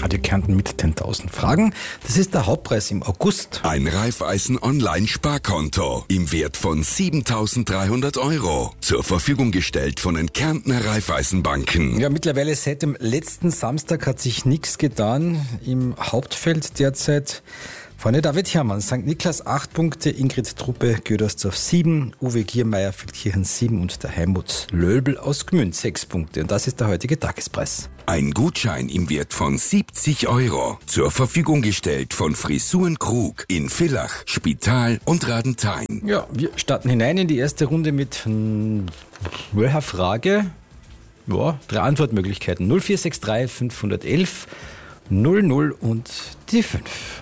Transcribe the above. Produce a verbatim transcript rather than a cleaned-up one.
Radio Kärnten mit zehntausend Fragen. Das ist der Hauptpreis im August. Ein Raiffeisen Online-Sparkonto im Wert von siebentausenddreihundert Euro. Zur Verfügung gestellt von den Kärntner Raiffeisenbanken. Ja, mittlerweile seit dem letzten Samstag hat sich nichts getan im Hauptfeld derzeit. Vorne David Herrmann, Sankt Niklas acht Punkte, Ingrid Truppe, Gödersdorf sieben, Uwe Giermeier, Feldkirchen sieben und der Helmut Löbel aus Gmünd sechs Punkte. Und das ist der heutige Tagespreis. Ein Gutschein im Wert von siebzig Euro. Zur Verfügung gestellt von Frisuren Krug in Villach, Spital und Radenthein. Ja, wir starten hinein in die erste Runde mit hm, welcher Frage? Ja, drei Antwortmöglichkeiten. null vier sechs drei fünf eins eins null null und die fünf.